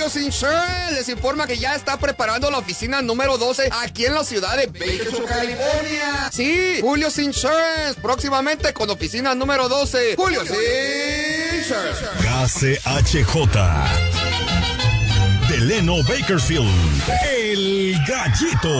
Julio Insurance les informa que ya está preparando la oficina número 12 aquí en la ciudad de Bakersfield, California. Sí, Julio Insurance, próximamente con oficina número 12. Julio Insurance. KCHJ. Delano Bakersfield, el Gallito.